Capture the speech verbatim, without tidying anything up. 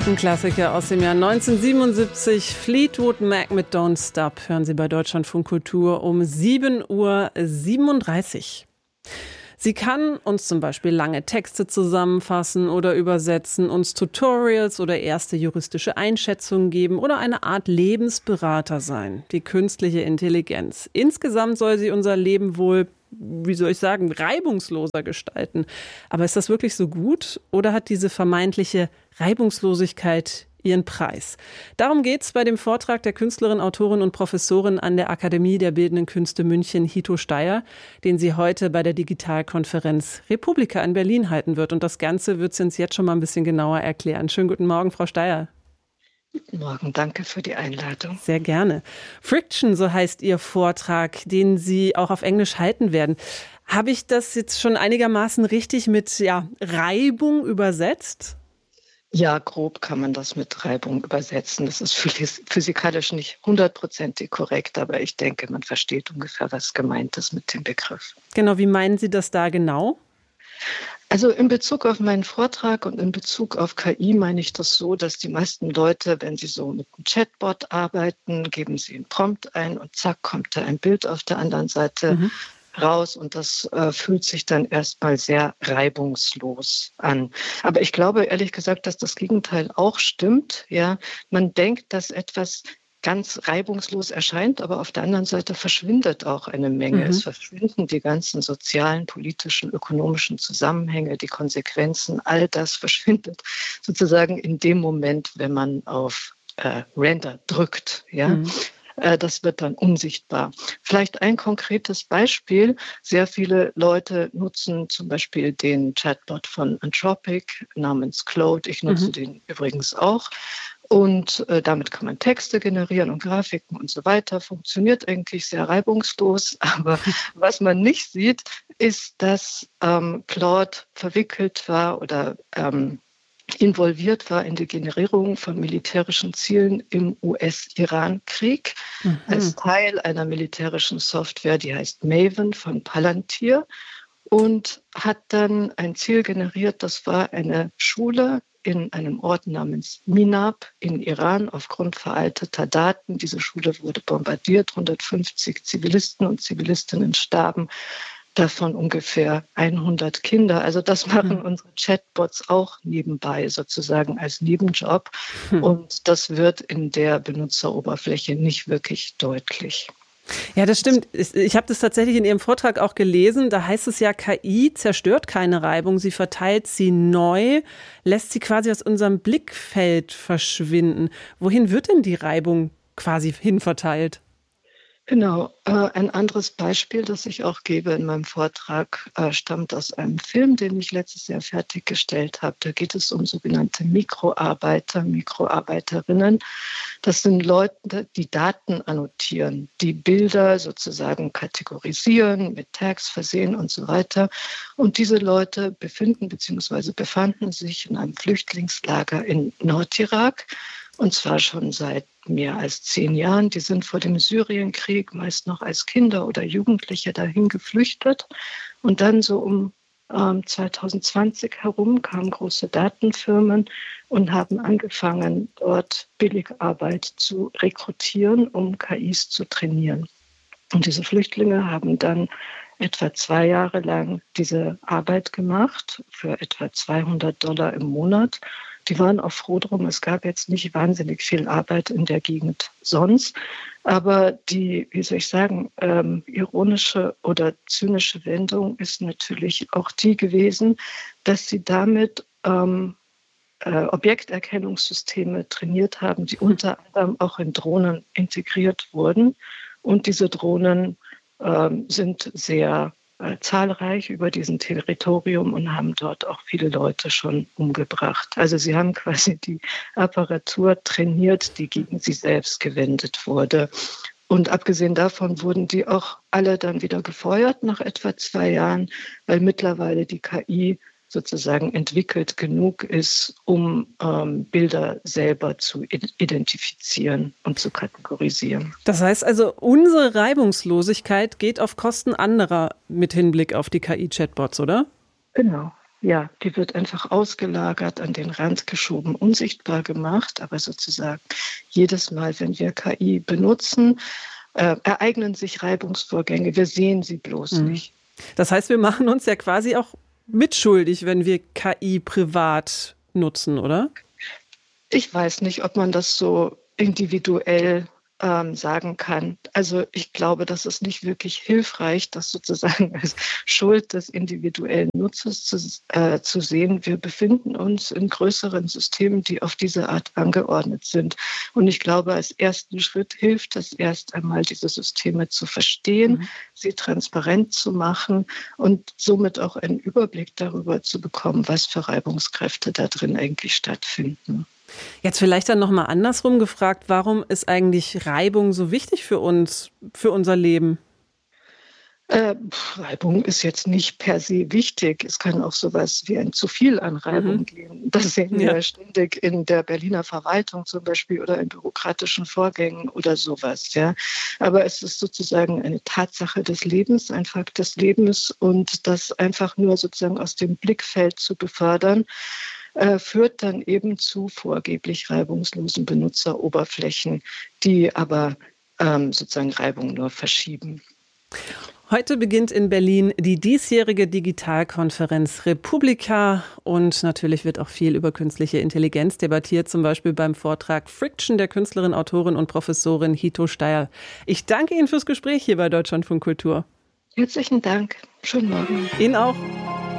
Ein Klassiker aus dem Jahr neunzehnhundertsiebenundsiebzig, Fleetwood Mac mit Don't Stop, hören Sie bei Deutschlandfunk Kultur um sieben Uhr siebenunddreißig. Sie kann uns zum Beispiel lange Texte zusammenfassen oder übersetzen, uns Tutorials oder erste juristische Einschätzungen geben oder eine Art Lebensberater sein, die künstliche Intelligenz. Insgesamt soll sie unser Leben wohl, wie soll ich sagen, reibungsloser gestalten. Aber ist das wirklich so gut oder hat diese vermeintliche Reibungslosigkeit ihren Preis? Darum geht es bei dem Vortrag der Künstlerin, Autorin und Professorin an der Akademie der Bildenden Künste München, Hito Steier, den sie heute bei der Digitalkonferenz Republika in Berlin halten wird. Und das Ganze wird sie uns jetzt schon mal ein bisschen genauer erklären. Schönen guten Morgen, Frau Steier. Guten Morgen, danke für die Einladung. Sehr gerne. Friction, so heißt Ihr Vortrag, den Sie auch auf Englisch halten werden. Habe ich das jetzt schon einigermaßen richtig mit ja, Reibung übersetzt? Ja, grob kann man das mit Reibung übersetzen. Das ist physikalisch nicht hundertprozentig korrekt, aber ich denke, man versteht ungefähr, was gemeint ist mit dem Begriff. Genau, wie meinen Sie das da genau? Also in Bezug auf meinen Vortrag und in Bezug auf K I meine ich das so, dass die meisten Leute, wenn sie so mit einem Chatbot arbeiten, geben sie einen Prompt ein und zack, kommt da ein Bild auf der anderen Seite mhm. raus und das äh, fühlt sich dann erstmal sehr reibungslos an. Aber ich glaube ehrlich gesagt, dass das Gegenteil auch stimmt. Ja, man denkt, dass etwas ganz reibungslos erscheint, aber auf der anderen Seite verschwindet auch eine Menge. Mhm. Es verschwinden die ganzen sozialen, politischen, ökonomischen Zusammenhänge, die Konsequenzen, all das verschwindet sozusagen in dem Moment, wenn man auf äh, Render drückt. Ja. Mhm. Das wird dann unsichtbar. Vielleicht ein konkretes Beispiel. Sehr viele Leute nutzen zum Beispiel den Chatbot von Anthropic namens Claude. Ich nutze mhm. den übrigens auch. Und äh, damit kann man Texte generieren und Grafiken und so weiter. Funktioniert eigentlich sehr reibungslos. Aber was man nicht sieht, ist, dass ähm, Claude verwickelt war oder ähm, involviert war in die Generierung von militärischen Zielen im U S-Iran-Krieg mhm. als Teil einer militärischen Software, die heißt Maven von Palantir und hat dann ein Ziel generiert, das war eine Schule in einem Ort namens Minab in Iran aufgrund veralteter Daten. Diese Schule wurde bombardiert, hundertfünfzig Zivilisten und Zivilistinnen starben. Davon ungefähr hundert Kinder. Also das machen mhm. unsere Chatbots auch nebenbei, sozusagen als Nebenjob. Mhm. Und das wird in der Benutzeroberfläche nicht wirklich deutlich. Ja, das stimmt. Ich habe das tatsächlich in Ihrem Vortrag auch gelesen. Da heißt es ja, K I zerstört keine Reibung, sie verteilt sie neu, lässt sie quasi aus unserem Blickfeld verschwinden. Wohin wird denn die Reibung quasi hinverteilt? Genau. Äh, ein anderes Beispiel, das ich auch gebe in meinem Vortrag, äh, stammt aus einem Film, den ich letztes Jahr fertiggestellt habe. Da geht es um sogenannte Mikroarbeiter, Mikroarbeiterinnen. Das sind Leute, die Daten annotieren, die Bilder sozusagen kategorisieren, mit Tags versehen und so weiter. Und diese Leute befinden bzw. befanden sich in einem Flüchtlingslager in Nordirak. Und zwar schon seit mehr als zehn Jahren. Die sind vor dem Syrienkrieg meist noch als Kinder oder Jugendliche dahin geflüchtet. Und dann so um ähm, zwanzig zwanzig herum kamen große Datenfirmen und haben angefangen, dort Billigarbeit zu rekrutieren, um K Is zu trainieren. Und diese Flüchtlinge haben dann etwa zwei Jahre lang diese Arbeit gemacht für etwa zweihundert Dollar im Monat. Die waren auch froh drum. Es gab jetzt nicht wahnsinnig viel Arbeit in der Gegend sonst. Aber die, wie soll ich sagen, ähm, ironische oder zynische Wendung ist natürlich auch die gewesen, dass sie damit ähm, äh, Objekterkennungssysteme trainiert haben, die unter anderem auch in Drohnen integriert wurden. Und diese Drohnen ähm, sind sehr zahlreich über diesem Territorium und haben dort auch viele Leute schon umgebracht. Also sie haben quasi die Apparatur trainiert, die gegen sie selbst gewendet wurde. Und abgesehen davon wurden die auch alle dann wieder gefeuert nach etwa zwei Jahren, weil mittlerweile die K I sozusagen entwickelt genug ist, um ähm, Bilder selber zu identifizieren und zu kategorisieren. Das heißt also, unsere Reibungslosigkeit geht auf Kosten anderer mit Hinblick auf die K I-Chatbots, oder? Genau. Ja, die wird einfach ausgelagert, an den Rand geschoben, unsichtbar gemacht. Aber sozusagen jedes Mal, wenn wir K I benutzen, äh, ereignen sich Reibungsvorgänge. Wir sehen sie bloß mhm. nicht. Das heißt, wir machen uns ja quasi auch mitschuldig, wenn wir K I privat nutzen, oder? Ich weiß nicht, ob man das so individuell ähm, sagen kann. Also ich glaube, das ist nicht wirklich hilfreich, das sozusagen als Schuld des individuellen Nutzers zu, äh, zu sehen. Wir befinden uns in größeren Systemen, die auf diese Art angeordnet sind. Und ich glaube, als ersten Schritt hilft es erst einmal, diese Systeme zu verstehen, mhm. sie transparent zu machen und somit auch einen Überblick darüber zu bekommen, was für Reibungskräfte da drin eigentlich stattfinden. Jetzt vielleicht dann nochmal andersrum gefragt, warum ist eigentlich Reibung so wichtig für uns, für unser Leben? Äh, Reibung ist jetzt nicht per se wichtig. Es kann auch sowas wie ein zu viel an Reibung mhm. geben. Das sehen wir ja ständig in der Berliner Verwaltung zum Beispiel oder in bürokratischen Vorgängen oder sowas. Ja. Aber es ist sozusagen eine Tatsache des Lebens, ein Fakt des Lebens und das einfach nur sozusagen aus dem Blickfeld zu befördern, Äh, führt dann eben zu vorgeblich reibungslosen Benutzeroberflächen, die aber ähm, sozusagen Reibung nur verschieben. Heute beginnt in Berlin die diesjährige Digitalkonferenz Republika und natürlich wird auch viel über künstliche Intelligenz debattiert, zum Beispiel beim Vortrag Friction der Künstlerin, Autorin und Professorin Hito Steyerl. Ich danke Ihnen fürs Gespräch hier bei Deutschlandfunk Kultur. Herzlichen Dank. Schönen Morgen. Ihnen auch.